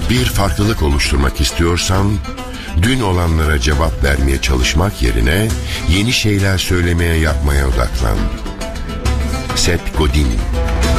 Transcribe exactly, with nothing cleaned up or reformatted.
Bir farklılık oluşturmak istiyorsan, dün olanlara cevap vermeye çalışmak yerine yeni şeyler söylemeye, yapmaya odaklan. Seth Godin.